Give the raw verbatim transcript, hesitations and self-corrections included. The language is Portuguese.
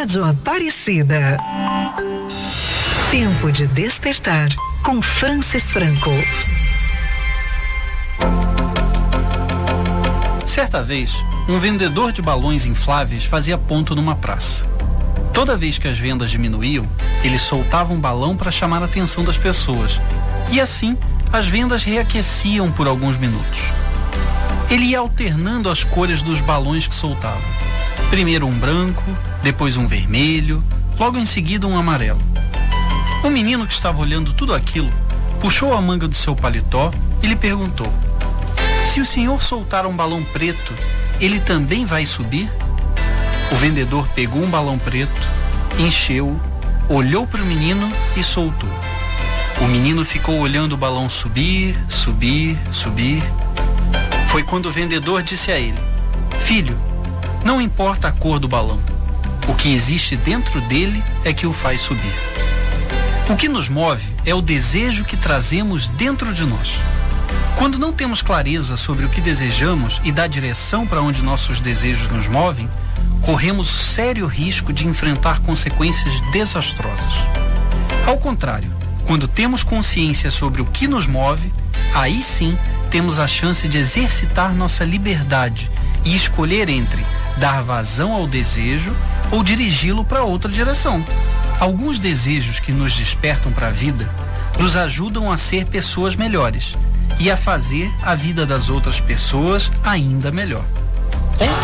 Rádio Aparecida. Tempo de despertar com Francis Franco. Certa vez, um vendedor de balões infláveis fazia ponto numa praça. Toda vez que as vendas diminuíam, ele soltava um balão para chamar a atenção das pessoas. E assim, as vendas reaqueciam por alguns minutos. Ele ia alternando as cores dos balões que soltava. Primeiro um branco, depois um vermelho, logo em seguida um amarelo. O menino que estava olhando tudo aquilo puxou a manga do seu paletó e lhe perguntou: se o senhor soltar um balão preto, ele também vai subir? O vendedor pegou um balão preto, encheu-o, olhou para o menino e soltou. O menino ficou olhando o balão subir, subir, subir. Foi quando o vendedor disse a ele: filho, não importa a cor do balão. O que existe dentro dele é que o faz subir. O que nos move é o desejo que trazemos dentro de nós. Quando não temos clareza sobre o que desejamos e da direção para onde nossos desejos nos movem, corremos o sério risco de enfrentar consequências desastrosas. Ao contrário, quando temos consciência sobre o que nos move, aí sim temos a chance de exercitar nossa liberdade e escolher entre dar vazão ao desejo ou dirigi-lo para outra direção. Alguns desejos que nos despertam para a vida nos ajudam a ser pessoas melhores e a fazer a vida das outras pessoas ainda melhor. Outros